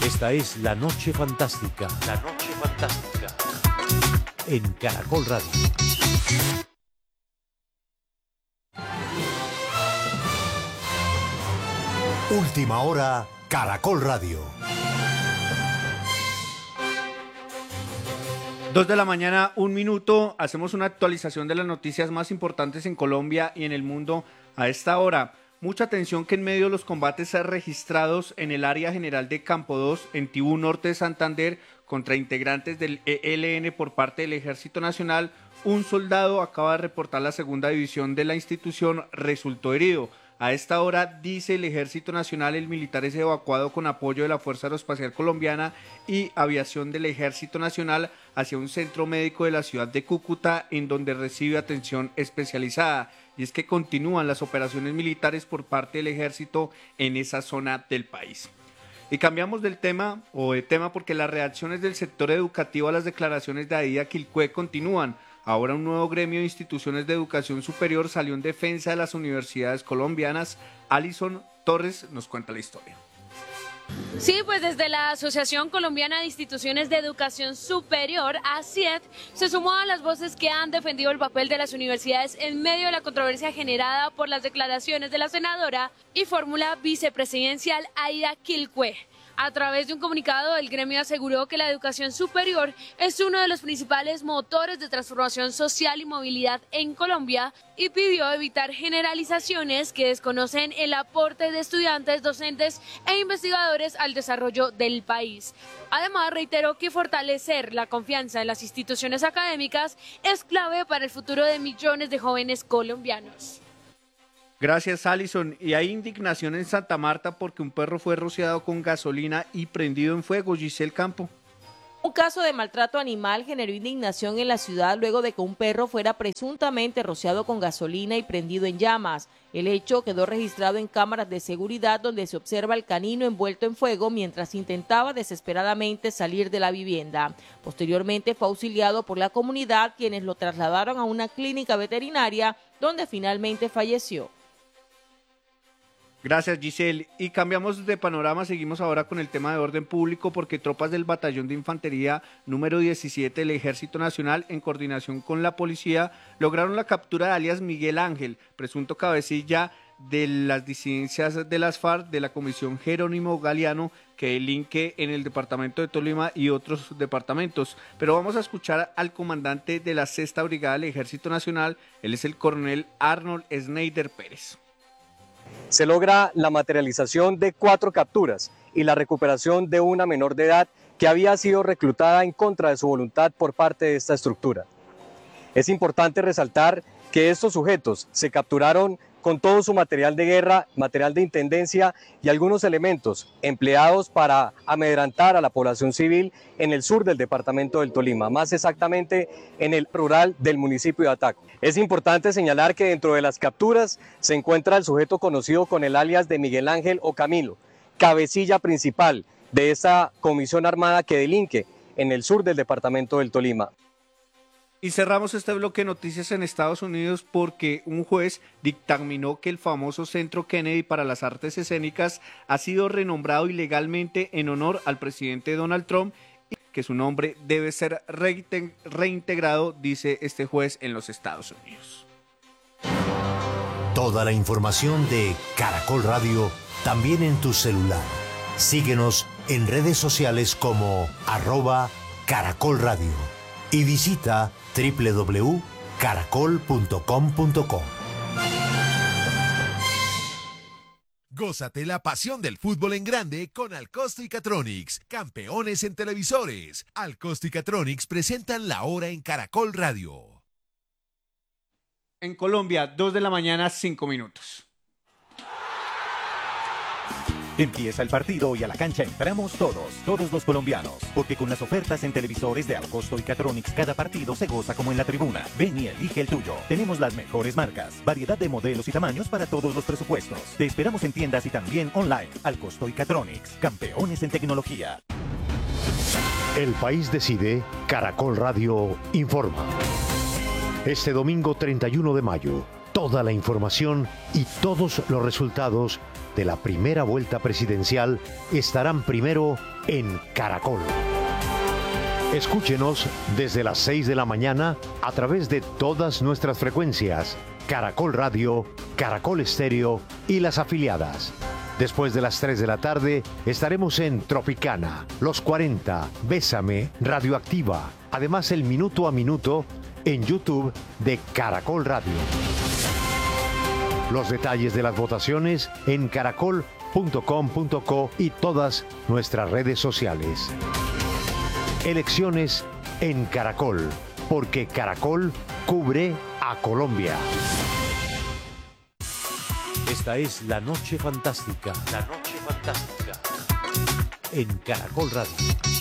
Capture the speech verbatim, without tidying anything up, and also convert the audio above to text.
Esta es La Noche Fantástica. La Noche Fantástica. En Caracol Radio. Última hora, Caracol Radio. Dos de la mañana, un minuto. Hacemos una actualización de las noticias más importantes en Colombia y en el mundo a esta hora. Mucha atención que en medio de los combates registrados en el área general de Campo dos, en Tibú Norte de Santander, contra integrantes del E L N por parte del Ejército Nacional, un soldado acaba de reportar la segunda división de la institución resultó herido. A esta hora, dice el Ejército Nacional, el militar es evacuado con apoyo de la Fuerza Aeroespacial Colombiana y Aviación del Ejército Nacional hacia un centro médico de la ciudad de Cúcuta, en donde recibe atención especializada. Y es que continúan las operaciones militares por parte del Ejército en esa zona del país. Y cambiamos del tema, o de tema, porque las reacciones del sector educativo a las declaraciones de Aida Quilpué continúan. Ahora un nuevo gremio de instituciones de educación superior salió en defensa de las universidades colombianas. Alison Torres nos cuenta la historia. Sí, pues desde la Asociación Colombiana de Instituciones de Educación Superior, ASIED, se sumó a las voces que han defendido el papel de las universidades en medio de la controversia generada por las declaraciones de la senadora y fórmula vicepresidencial Aida Quilpué. A través de un comunicado, el gremio aseguró que la educación superior es uno de los principales motores de transformación social y movilidad en Colombia y pidió evitar generalizaciones que desconocen el aporte de estudiantes, docentes e investigadores al desarrollo del país. Además, reiteró que fortalecer la confianza en las instituciones académicas es clave para el futuro de millones de jóvenes colombianos. Gracias, Alison. Y hay indignación en Santa Marta porque un perro fue rociado con gasolina y prendido en fuego. Giselle Campo. Un caso de maltrato animal generó indignación en la ciudad luego de que un perro fuera presuntamente rociado con gasolina y prendido en llamas. El hecho quedó registrado en cámaras de seguridad donde se observa al canino envuelto en fuego mientras intentaba desesperadamente salir de la vivienda. Posteriormente fue auxiliado por la comunidad, quienes lo trasladaron a una clínica veterinaria donde finalmente falleció. Gracias, Giselle. Y cambiamos de panorama, seguimos ahora con el tema de orden público porque tropas del Batallón de Infantería número diecisiete del Ejército Nacional, en coordinación con la policía, lograron la captura de alias Miguel Ángel, presunto cabecilla de las disidencias de las FARC de la Comisión Jerónimo Galeano, que delinque en el departamento de Tolima y otros departamentos. Pero vamos a escuchar al comandante de la sexta Brigada del Ejército Nacional, él es el coronel Arnold Schneider Pérez. Se logra la materialización de cuatro capturas y la recuperación de una menor de edad que había sido reclutada en contra de su voluntad por parte de esta estructura. Es importante resaltar que estos sujetos se capturaron con todo su material de guerra, material de intendencia y algunos elementos empleados para amedrentar a la población civil en el sur del departamento del Tolima, más exactamente en el rural del municipio de Ataco. Es importante señalar que dentro de las capturas se encuentra el sujeto conocido con el alias de Miguel Ángel o Camilo, cabecilla principal de esta comisión armada que delinque en el sur del departamento del Tolima. Y cerramos este bloque de noticias en Estados Unidos porque un juez dictaminó que el famoso Centro Kennedy para las Artes Escénicas ha sido renombrado ilegalmente en honor al presidente Donald Trump y que su nombre debe ser reintegrado, dice este juez en los Estados Unidos. Toda la información de Caracol Radio también en tu celular. Síguenos en redes sociales como arroba Caracol Radio y visita doble u doble u doble u punto caracol punto com punto co. Gózate la pasión del fútbol en grande con Alcosto y Catronics, campeones en televisores. Alcosto y Catronics presentan la hora en Caracol Radio. En Colombia, dos de la mañana, cinco minutos. Empieza el partido y a la cancha entramos todos, todos los colombianos, porque con las ofertas en televisores de Alcosto y Catronics cada partido se goza como en la tribuna. Ven y elige el tuyo. Tenemos las mejores marcas, variedad de modelos y tamaños para todos los presupuestos. Te esperamos en tiendas y también online. Alcosto y Catronics, campeones en tecnología. El país decide, Caracol Radio informa. Este domingo treinta y uno de mayo, toda la información y todos los resultados de la primera vuelta presidencial estarán primero en Caracol. Escúchenos desde las seis de la mañana a través de todas nuestras frecuencias, Caracol Radio, Caracol Estéreo y las afiliadas. Después de las tres de la tarde estaremos en Tropicana, Los cuarenta, Bésame, Radioactiva. Además, el Minuto a Minuto en YouTube de Caracol Radio. Los detalles de las votaciones en caracol punto com punto co y todas nuestras redes sociales. Elecciones en Caracol, porque Caracol cubre a Colombia. Esta es La Noche Fantástica. La Noche Fantástica. En Caracol Radio.